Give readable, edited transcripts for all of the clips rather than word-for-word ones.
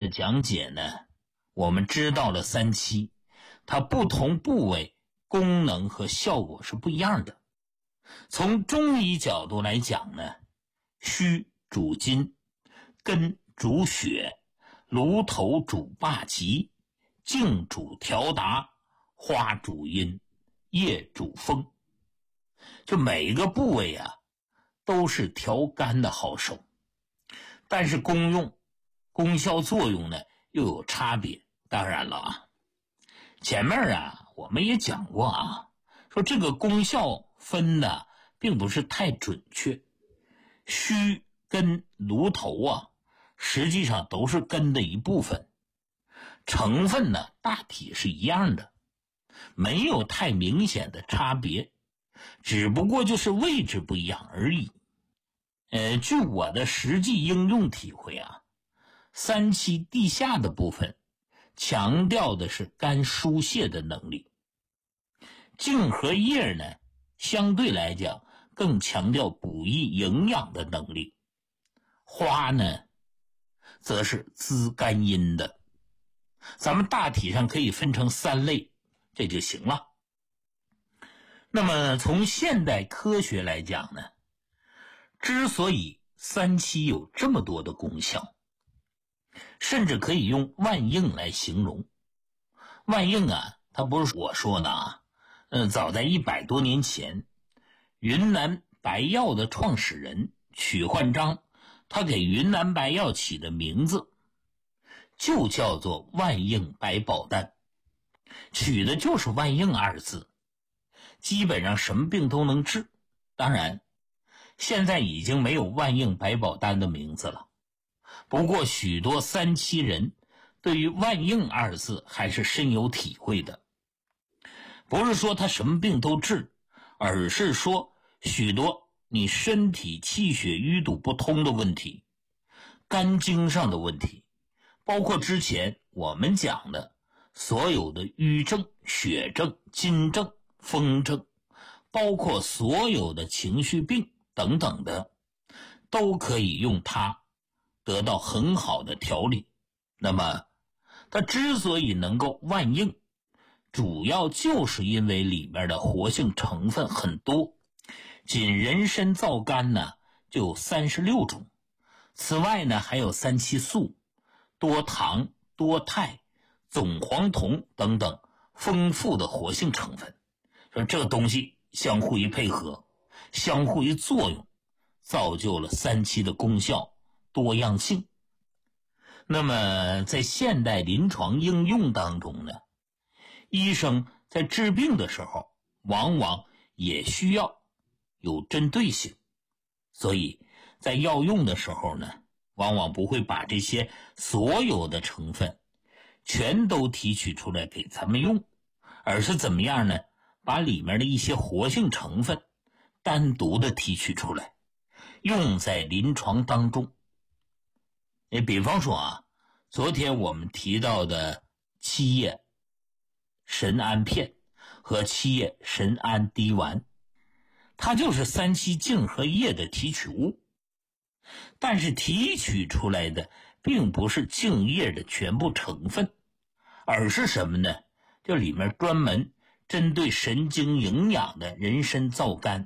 讲解呢，我们知道了三七，它不同部位功能和效果是不一样的。从中医角度来讲呢，虚主筋，根主血，颅头主霸极，茎主调达，花主阴，叶主风。就每个部位啊都是调肝的好手，但是功效作用呢又有差别。当然了啊，前面啊我们也讲过啊，说这个功效分的并不是太准确。虚跟颅头啊实际上都是根的一部分，成分呢大体是一样的，没有太明显的差别，只不过就是位置不一样而已。据我的实际应用体会啊，三七地下的部分强调的是肝疏泄的能力，茎和叶呢相对来讲更强调补益营养的能力，花呢则是滋肝阴的。咱们大体上可以分成三类，这就行了。那么从现代科学来讲呢，之所以三七有这么多的功效，甚至可以用万应来形容。万应啊，它不是我说的啊，早在100多年前，云南白药的创始人曲焕章，他给云南白药起的名字就叫做万应百宝丹，取的就是万应二字，基本上什么病都能治。当然现在已经没有万应百宝丹的名字了，不过许多三七人对于万应二字还是深有体会的。不是说他什么病都治，而是说许多你身体气血淤堵不通的问题，肝经上的问题，包括之前我们讲的所有的瘀症、血症、筋症、风症，包括所有的情绪病等等的，都可以用它得到很好的调理。那么它之所以能够万应，主要就是因为里面的活性成分很多，仅人参皂苷呢就有36种，此外呢还有三七素、多糖、多肽、总黄酮等等丰富的活性成分。说这个东西相互一配合，相互一作用，造就了三七的功效多样性。那么在现代临床应用当中呢，医生在治病的时候往往也需要有针对性，所以在药用的时候呢，往往不会把这些所有的成分全都提取出来给咱们用，而是怎么样呢？把里面的一些活性成分单独的提取出来，用在临床当中。比方说啊，昨天我们提到的七叶神安片和七叶神安滴丸，它就是三七茎和叶的提取物，但是提取出来的并不是茎叶的全部成分，而是什么呢？就里面专门针对神经营养的人参皂苷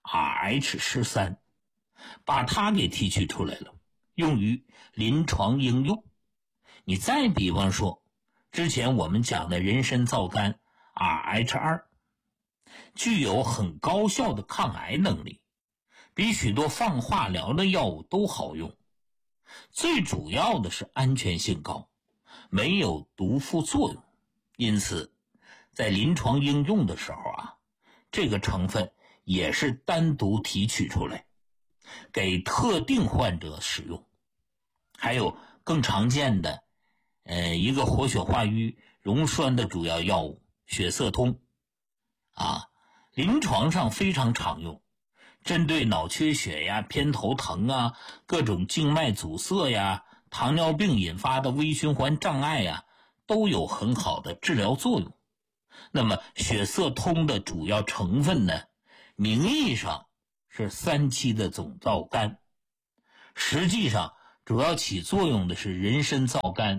RH13， 把它给提取出来了，用于临床应用。你再比方说之前我们讲的人参皂苷 RH2， 具有很高效的抗癌能力，比许多放化疗的药物都好用，最主要的是安全性高，没有毒副作用。因此在临床应用的时候啊，这个成分也是单独提取出来给特定患者使用。还有更常见的一个活血化瘀溶栓的主要药物血色通啊，临床上非常常用，针对脑缺血呀、偏头疼啊、各种静脉阻塞呀、糖尿病引发的微循环障碍呀，都有很好的治疗作用。那么血色通的主要成分呢，名义上是三七的总皂苷，实际上主要起作用的是人参皂苷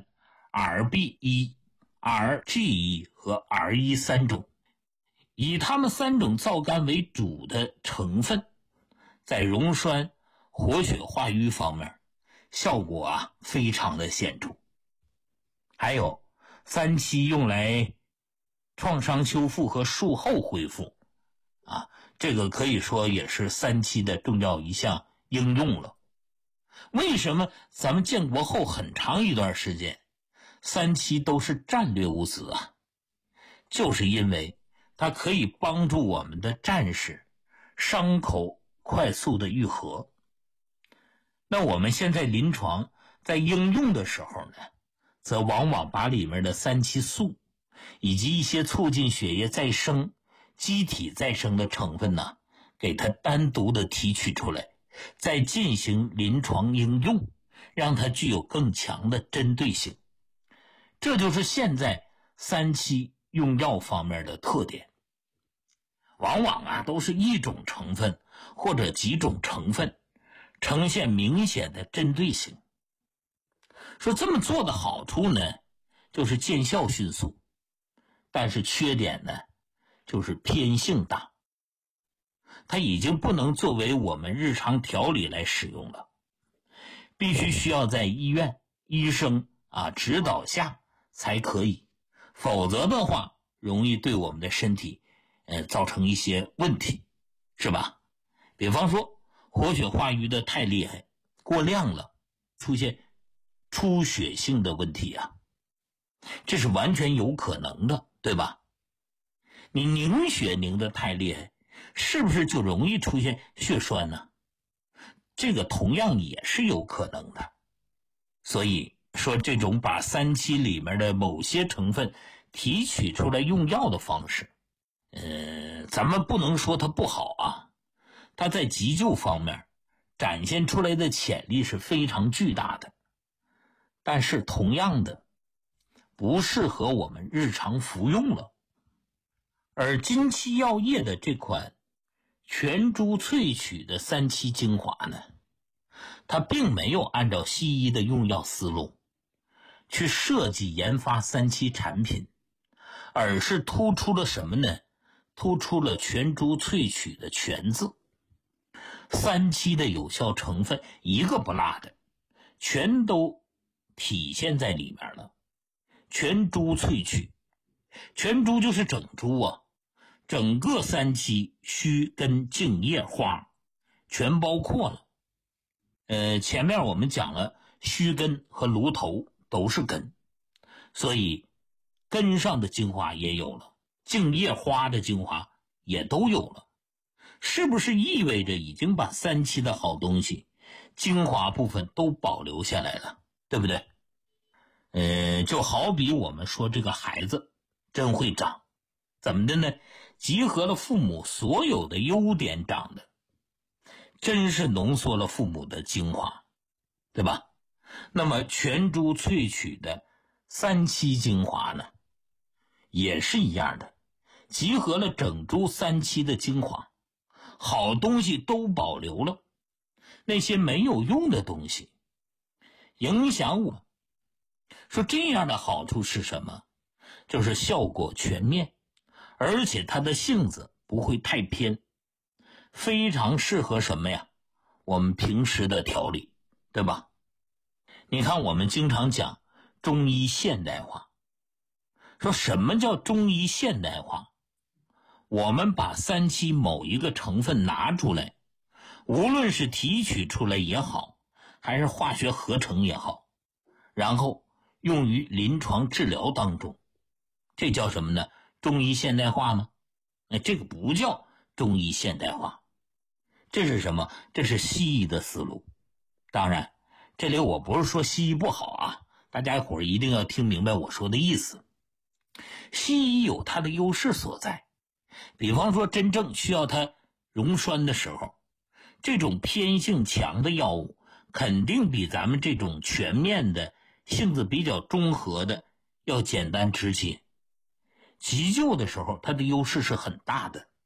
RB1、RG1 和 R1 三种，以它们三种皂苷为主的成分，在溶栓、活血化瘀方面效果非常的显著。还有3七用来创伤修复和术后恢复这个可以说也是3七的重要一项应用了。为什么咱们建国后很长一段时间3七都是战略物资就是因为它可以帮助我们的战士伤口快速的愈合。那我们现在临床在应用的时候呢，则往往把里面的3七素以及一些促进血液再生、机体再生的成分给它单独的提取出来，再进行临床应用，让它具有更强的针对性。这就是现在3七用药方面的特点。往往都是一种成分或者几种成分呈现明显的针对性。说这么做的好处呢，就是见效迅速，但是缺点呢，就是偏性大。它已经不能作为我们日常调理来使用了，必须需要在医院医生指导下才可以，否则的话容易对我们的身体造成一些问题，是吧？比方说活血化瘀的太厉害，过量了，出现出血性的问题这是完全有可能的，对吧？你凝血凝得太厉害，是不是就容易出现血栓呢？这个同样也是有可能的。所以说这种把3七里面的某些成分提取出来用药的方式，咱们不能说它不好它在急救方面展现出来的潜力是非常巨大的，但是同样的不适合我们日常服用了。而金漆药业的这款全株萃取的3七精华呢，它并没有按照西医的用药思路去设计研发3七产品，而是突出了什么呢？突出了全株萃取的全字。3七的有效成分一个不落的全都体现在里面了。全株萃取，全株就是整株整个3七须根茎叶花全包括了。前面我们讲了须根和芦头都是根，所以根上的精华也有了，茎叶花的精华也都有了。是不是意味着已经把3七的好东西精华部分都保留下来了，对不对？就好比我们说这个孩子真会长，怎么的呢？集合了父母所有的优点长的，真是浓缩了父母的精华，对吧？那么全株萃取的3七精华呢，也是一样的，集合了整株3七的精华，好东西都保留了，那些没有用的东西影响我。说这样的好处是什么？就是效果全面，而且它的性子不会太偏，非常适合什么呀？我们平时的调理，对吧？你看我们经常讲中医现代化，说什么叫中医现代化？我们把3七某一个成分拿出来，无论是提取出来也好，还是化学合成也好，然后用于临床治疗当中，这叫什么呢？中医现代化吗？这个不叫中医现代化，这是什么？这是西医的思路。当然这里我不是说西医不好大家伙一定要听明白我说的意思。西医有它的优势所在，比方说真正需要它溶栓的时候，这种偏性强的药物肯定比咱们这种全面的性子比较中和的要简单直接。急救的时候它的优势是很大的。